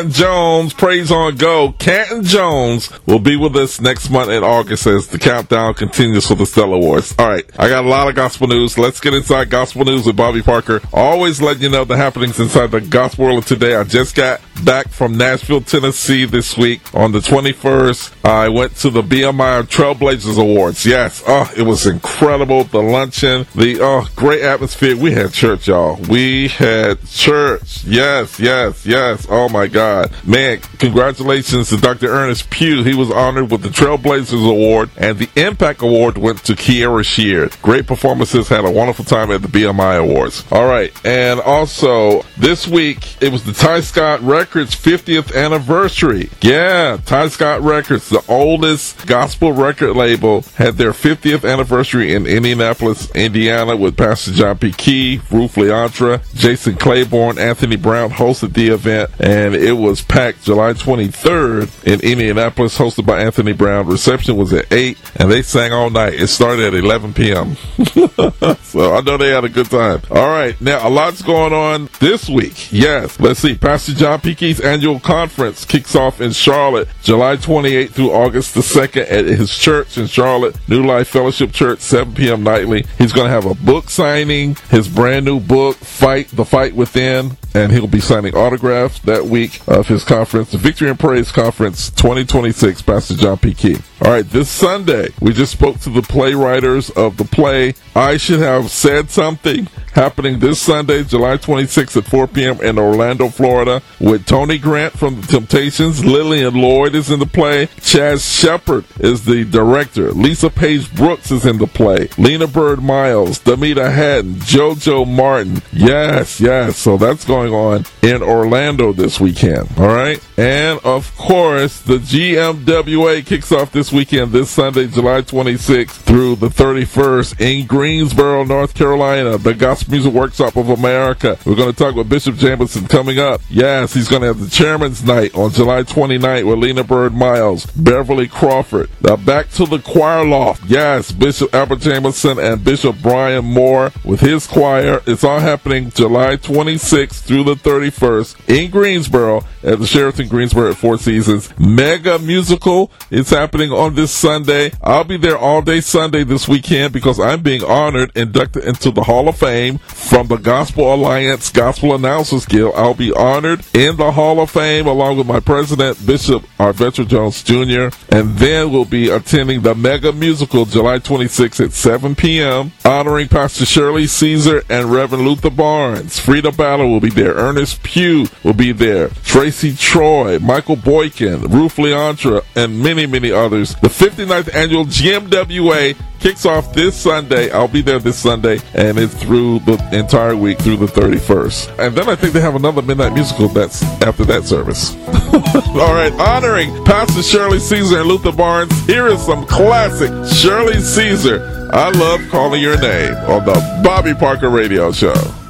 Jones, Praise on Go. Canton Jones will be with us next month in August as the countdown continues for the Stellar Awards. All right, I got a lot of gospel news. Let's get inside gospel news with Bobby Parker. Always letting you know the happenings inside the gospel world of today. I just got back from Nashville, Tennessee this week. On the 21st, I went to the BMI Trailblazers Awards. Yes, it was incredible. The luncheon, the great atmosphere. We had church, y'all. We had church. Yes. Oh my God. Man, congratulations to Dr. Ernest Pugh. He was honored with the Trailblazers Award, and the Impact Award went to Kiera Sheard. Great performances. Had a wonderful time at the BMI Awards. All right, and also this week, it was the Ty Scott Records 50th anniversary. Yeah, Ty Scott Records, the oldest gospel record label, had their 50th anniversary in Indianapolis, Indiana, with Pastor John P. Key, Ruth Leandra, Jason Claiborne, Anthony Brown hosted the event, and it was packed. July 23rd in Indianapolis, hosted by Anthony Brown. Reception was at 8, and they sang all night. It started at 11 p.m. So I know they had a good time. All right, now a lot's going on this week. Yes, let's see. Pastor John P. Key's annual conference kicks off in Charlotte, July 28th through August the 2nd at his church in Charlotte, New Life Fellowship Church, 7 p.m. nightly. He's going to have a book signing, his brand new book, The Fight Within, and he'll be signing autographs that week of his conference, the Victory and Praise Conference 2026, Pastor John P. Key. All right, this Sunday, we just spoke to the playwriters of the play I Should Have Said Something, happening this Sunday, July 26th at 4 p.m. in Orlando, Florida, with Tony Grant from The Temptations. Lillian Lloyd is in the play. Chaz Shepard is the director. Lisa Page Brooks is in the play. Lena Bird Miles, Damita Haddon, JoJo Martin. Yes. So that's going on in Orlando this weekend. All right. And of course, the GMWA kicks off this weekend, this Sunday, July 26th through the 31st in Greensboro, North Carolina. The Gospel Music Workshop of America. We're going to talk with Bishop Jameson coming up. Yes, he's going to have the Chairman's Night on July 29th with Lena Bird Miles, Beverly Crawford. Now back to the choir loft. Yes, Bishop Albert Jameson and Bishop Brian Moore with his choir. It's all happening July 26th through the 31st in Greensboro at the Sheraton Greensboro at Four Seasons. Mega Musical is happening on this Sunday. I'll be there all day Sunday this weekend because I'm being honored, inducted into the Hall of Fame from the Gospel Alliance Gospel Announcers Guild. I'll be honored in the Hall of Fame along with my president, Bishop Arvetra Jones Jr., and then we'll be attending the Mega Musical July 26th at 7 p.m., honoring Pastor Shirley Caesar and Reverend Luther Barnes. Frida Battle will be there. Ernest Pugh will be there. Tracy Troy, Michael Boykin, Ruth Leandra, and many, many others. The 59th annual GMWA kicks off this Sunday. I'll be there this Sunday, and it's through the entire week through the 31st. And then I think they have another midnight musical that's after that service. All right, honoring Pastor Shirley Caesar and Luther Barnes, here is some classic Shirley Caesar, I Love Calling Your Name, on the Bobby Parker Radio Show.